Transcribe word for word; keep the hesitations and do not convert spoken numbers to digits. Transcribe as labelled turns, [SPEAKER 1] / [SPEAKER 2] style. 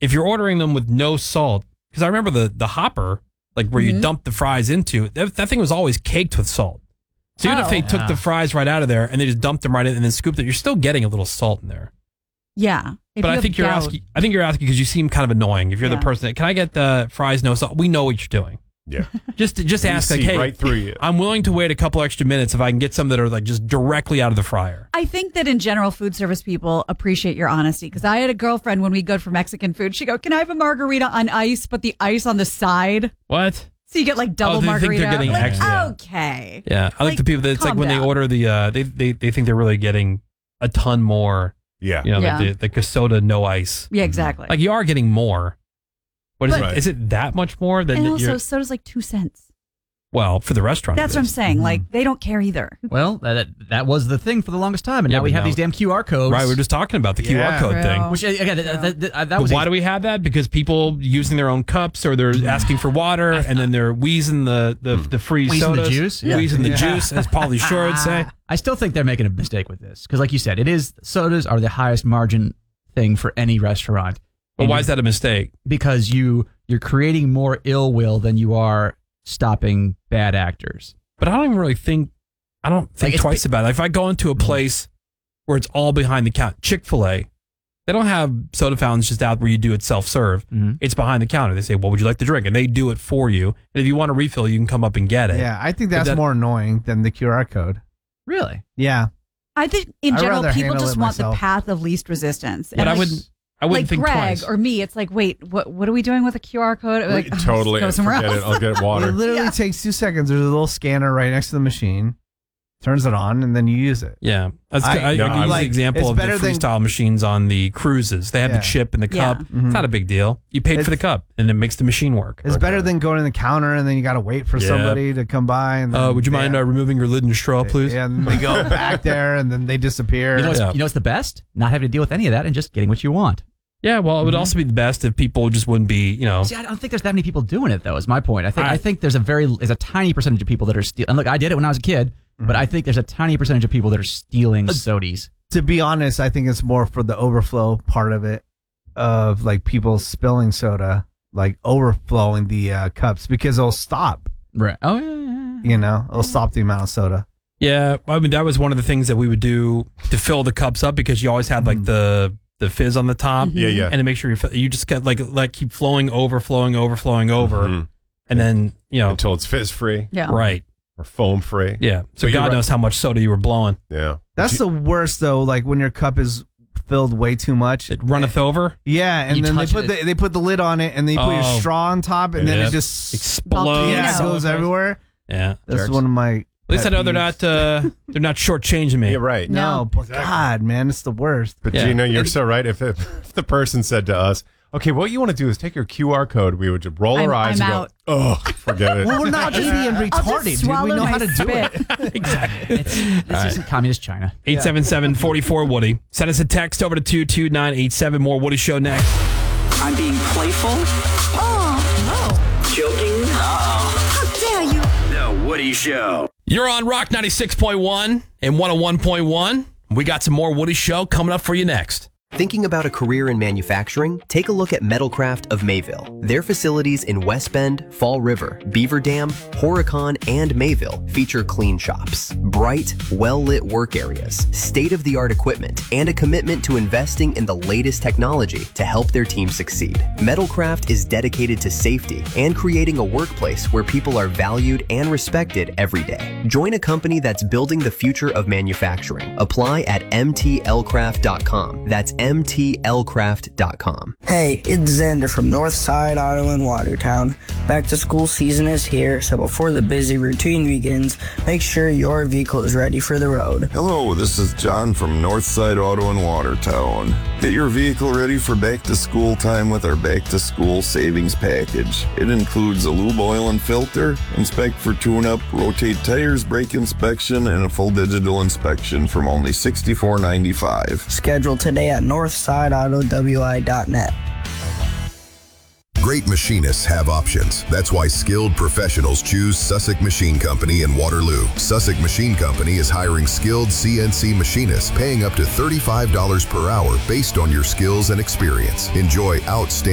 [SPEAKER 1] if you're ordering them with no salt, because I remember the the hopper, like where
[SPEAKER 2] Mm-hmm.
[SPEAKER 1] you dump the fries into, that, that thing was always caked with salt. So even
[SPEAKER 2] Oh.
[SPEAKER 1] if they took
[SPEAKER 3] Yeah.
[SPEAKER 1] the fries right out of there and they just dumped them right in and then scooped it, you're still getting a little salt in there.
[SPEAKER 2] Yeah. If
[SPEAKER 1] but
[SPEAKER 2] you
[SPEAKER 1] I
[SPEAKER 2] have
[SPEAKER 1] think you're
[SPEAKER 2] gout-
[SPEAKER 1] asking. I think you're asking because you seem kind of annoying. If you're
[SPEAKER 2] Yeah.
[SPEAKER 1] the person that, can I get the fries no salt? We know what you're doing.
[SPEAKER 4] Yeah.
[SPEAKER 1] Just just
[SPEAKER 4] We
[SPEAKER 1] ask like,
[SPEAKER 4] see
[SPEAKER 1] hey,
[SPEAKER 4] right through you.
[SPEAKER 1] I'm willing to wait a couple extra minutes if I can get some that are like just directly out of the fryer.
[SPEAKER 2] I think that in general, food service people appreciate your honesty. Because I had a girlfriend when we go for Mexican food. She go, "Can I have a margarita on ice, but the ice on the side?"
[SPEAKER 1] What?
[SPEAKER 2] So you get like double
[SPEAKER 1] Oh, they think
[SPEAKER 2] margarita.
[SPEAKER 1] they're getting
[SPEAKER 2] like,
[SPEAKER 1] extra.
[SPEAKER 2] okay.
[SPEAKER 1] Yeah, I like,
[SPEAKER 2] Like,
[SPEAKER 1] the people that it's like
[SPEAKER 2] calm
[SPEAKER 1] when
[SPEAKER 2] down.
[SPEAKER 1] they order the uh, they they they think they're really getting a ton more.
[SPEAKER 4] Yeah.
[SPEAKER 1] You know,
[SPEAKER 2] Yeah.
[SPEAKER 1] like the the soda no ice.
[SPEAKER 2] Yeah, exactly.
[SPEAKER 1] Like you are getting more. But is,
[SPEAKER 2] But-
[SPEAKER 1] it, is it that much more than
[SPEAKER 2] and
[SPEAKER 1] that
[SPEAKER 2] also,
[SPEAKER 1] you're,
[SPEAKER 2] soda's like two cents.
[SPEAKER 1] well for the restaurant?
[SPEAKER 2] That's
[SPEAKER 1] it
[SPEAKER 2] what I'm
[SPEAKER 1] is.
[SPEAKER 2] saying. Like they don't care either.
[SPEAKER 3] Well, that that was the thing for the longest time, and
[SPEAKER 1] Yeah,
[SPEAKER 3] now we
[SPEAKER 1] but
[SPEAKER 3] have
[SPEAKER 1] now-
[SPEAKER 3] these damn Q R codes.
[SPEAKER 1] Right, we were just talking about the Q R
[SPEAKER 4] Yeah.
[SPEAKER 1] code thing.
[SPEAKER 2] True.
[SPEAKER 3] Which again, that, that, that, that
[SPEAKER 1] But
[SPEAKER 3] was
[SPEAKER 1] why
[SPEAKER 3] a-
[SPEAKER 1] do we have that? Because people using their own cups or they're asking for water and then they're wheezing the the, the free
[SPEAKER 3] Wheezing the
[SPEAKER 1] sodas.
[SPEAKER 3] juice? Yeah.
[SPEAKER 1] Wheezing the
[SPEAKER 4] Yeah.
[SPEAKER 1] juice, as Pauly Shore would say.
[SPEAKER 3] I still think they're making a mistake with this because, like you said, it is sodas are the highest margin thing for any restaurant.
[SPEAKER 1] But
[SPEAKER 3] And
[SPEAKER 1] why
[SPEAKER 3] you-
[SPEAKER 1] is that a mistake?
[SPEAKER 3] Because you you're creating more ill will than you are stopping bad actors.
[SPEAKER 1] But I don't even really think, I don't think
[SPEAKER 3] Like, it's
[SPEAKER 1] twice
[SPEAKER 3] be-
[SPEAKER 1] about it. If I go into a place where it's all behind the counter, Chick-fil-A, they don't have soda fountains just out where you do it self-serve.
[SPEAKER 3] Mhm.
[SPEAKER 1] It's behind the counter. They say, what would you like to drink? And they do it for you. And if you want a refill, you can come up and get it.
[SPEAKER 5] Yeah, I think that's
[SPEAKER 1] that-
[SPEAKER 5] more annoying than the Q R code.
[SPEAKER 3] Really?
[SPEAKER 5] Yeah.
[SPEAKER 2] I think in
[SPEAKER 5] I'd
[SPEAKER 2] general,
[SPEAKER 5] rather
[SPEAKER 2] people
[SPEAKER 5] handle
[SPEAKER 2] just
[SPEAKER 5] it
[SPEAKER 2] want the
[SPEAKER 5] myself.
[SPEAKER 2] path of least resistance.
[SPEAKER 1] But
[SPEAKER 2] And
[SPEAKER 1] I
[SPEAKER 2] like-
[SPEAKER 1] wouldn't, I wouldn't
[SPEAKER 2] like
[SPEAKER 1] think
[SPEAKER 2] Greg
[SPEAKER 1] twice.
[SPEAKER 2] or me, it's like, wait, what what are we doing with a Q R code? Like, oh,
[SPEAKER 4] totally.
[SPEAKER 2] go somewhere
[SPEAKER 4] Forget
[SPEAKER 2] else.
[SPEAKER 4] it. I'll get water.
[SPEAKER 5] It literally
[SPEAKER 2] Yeah.
[SPEAKER 5] takes two seconds. There's a little scanner right next to the machine. Turns it on, and then you use it.
[SPEAKER 1] Yeah, that's
[SPEAKER 5] I-
[SPEAKER 1] I, I,
[SPEAKER 4] no,
[SPEAKER 1] I
[SPEAKER 4] I'm
[SPEAKER 1] use
[SPEAKER 5] like-
[SPEAKER 1] the example
[SPEAKER 5] it's
[SPEAKER 1] of the
[SPEAKER 5] better than-
[SPEAKER 1] freestyle machines on the cruises. They have
[SPEAKER 5] Yeah.
[SPEAKER 1] the chip and the
[SPEAKER 2] Yeah.
[SPEAKER 1] cup.
[SPEAKER 5] Mhm.
[SPEAKER 1] It's not a big deal. You paid
[SPEAKER 5] It's-
[SPEAKER 1] for the cup, and it makes the machine work.
[SPEAKER 5] It's better than going to the counter and then you got to wait for
[SPEAKER 1] Yeah.
[SPEAKER 5] somebody to come by. And then,
[SPEAKER 1] Uh, would you mind
[SPEAKER 5] yeah,
[SPEAKER 1] uh, removing your lid and straw, please?
[SPEAKER 5] Yeah, and then they go back there and then they disappear.
[SPEAKER 3] You know, what's,
[SPEAKER 1] Yeah.
[SPEAKER 3] you know what's the best? Not having to deal with any of that and just getting what you want.
[SPEAKER 1] Yeah, well, it would also be the best if people just wouldn't be, you know.
[SPEAKER 3] See, I don't think there's that many people doing it, though. Is my point. I think
[SPEAKER 1] I-
[SPEAKER 3] I think there's a very there's a tiny percentage of people that are stealing. And look, I did it when I was a kid, but I think there's a tiny percentage of people that are stealing sodies.
[SPEAKER 5] to be honest, I think it's more for the overflow part of it, of like people spilling soda, like overflowing the uh, cups because it'll stop.
[SPEAKER 3] Right? Oh yeah. yeah, yeah.
[SPEAKER 5] You know, it'll stop the amount of soda.
[SPEAKER 1] Yeah, I mean that was one of the things that we would do to fill the cups up because you always had like the the fizz on the top.
[SPEAKER 4] Yeah, yeah.
[SPEAKER 1] And to make sure you fill, you just got like like keep flowing over, flowing over, flowing over,
[SPEAKER 4] Mhm.
[SPEAKER 1] and then you know
[SPEAKER 4] Until it's fizz free
[SPEAKER 2] Yeah.
[SPEAKER 1] right.
[SPEAKER 4] or foam free.
[SPEAKER 1] Yeah. So
[SPEAKER 4] But you're
[SPEAKER 1] God
[SPEAKER 4] right.
[SPEAKER 1] knows how much soda you were blowing.
[SPEAKER 4] Yeah.
[SPEAKER 5] That's the worst though. Like when your cup is filled way too much.
[SPEAKER 1] It runneth over.
[SPEAKER 5] Yeah, and
[SPEAKER 3] You
[SPEAKER 5] then they
[SPEAKER 3] touch
[SPEAKER 5] put
[SPEAKER 3] it.
[SPEAKER 5] the, they put the lid on it and they put your
[SPEAKER 1] Oh.
[SPEAKER 5] straw on top and then
[SPEAKER 1] Yep.
[SPEAKER 5] it just
[SPEAKER 1] Explodes.
[SPEAKER 5] yeah, it
[SPEAKER 2] Volcano.
[SPEAKER 5] goes everywhere.
[SPEAKER 1] Yeah.
[SPEAKER 5] That's
[SPEAKER 3] Jerks.
[SPEAKER 5] one of my.
[SPEAKER 1] At least I
[SPEAKER 5] pet
[SPEAKER 1] know they're
[SPEAKER 5] peeves.
[SPEAKER 1] not uh, they're not shortchanging me.
[SPEAKER 4] Yeah, right.
[SPEAKER 5] No,
[SPEAKER 2] No.
[SPEAKER 5] but God, man, it's the worst.
[SPEAKER 4] But
[SPEAKER 1] Yeah.
[SPEAKER 4] Gina, you're so right. If, if if the person said to us, "Okay, what you want to do is take your Q R code," we would just roll
[SPEAKER 2] I'm-
[SPEAKER 4] our eyes
[SPEAKER 2] I'm
[SPEAKER 4] and
[SPEAKER 2] out.
[SPEAKER 4] go, "Oh, forget it."
[SPEAKER 5] Well, we're not idiot and
[SPEAKER 2] I'll just
[SPEAKER 5] retarded, dude.
[SPEAKER 2] swallow
[SPEAKER 5] We know
[SPEAKER 2] my
[SPEAKER 5] how to do it.
[SPEAKER 2] spit.
[SPEAKER 1] Exactly.
[SPEAKER 3] This isn't communist China.
[SPEAKER 1] eight seven seven, four four, Woody. Send us a text over to two two nine eight seven. More Woody Show next.
[SPEAKER 6] I'm being playful. Oh, no. Joking. Uh-oh.
[SPEAKER 7] How dare you?
[SPEAKER 6] The Woody Show.
[SPEAKER 1] You're on Rock ninety-six point one and one oh one point one. We got some more Woody Show coming up for you next.
[SPEAKER 8] Thinking about a career in manufacturing? Take a look at Metalcraft of Mayville. Their facilities in West Bend, Fall River, Beaver Dam, Horicon, and Mayville feature clean shops, bright, well-lit work areas, state-of-the-art equipment, and a commitment to investing in the latest technology to help their team succeed. Metalcraft is dedicated to safety and creating a workplace where people are valued and respected every day. Join a company that's building the future of manufacturing. Apply at m t l craft dot com. That's m t l craft dot com.
[SPEAKER 9] Hey, it's Xander from Northside Auto in Watertown. Back to school season is here, so before the busy routine begins, make sure your vehicle is ready for the road.
[SPEAKER 10] Hello, this is John from Northside Auto in Watertown. Get your vehicle ready for back to school time with our back to school savings package. It includes a lube oil and filter, inspect for tune-up, rotate tires, brake inspection, and a full digital inspection from only sixty-four ninety-five.
[SPEAKER 9] Schedule today at northside auto w i dot net.
[SPEAKER 11] Great machinists have options. That's why skilled professionals choose Sussex Machine Company in Waterloo. Sussex Machine Company is hiring skilled C N C machinists, paying up to thirty-five dollars per hour based on your skills and experience. Enjoy outstanding